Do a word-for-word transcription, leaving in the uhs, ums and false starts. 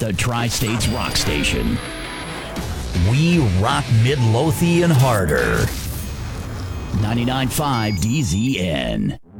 the Tri-States Rock Station. We rock Midlothian harder. ninety-nine point five D Z N.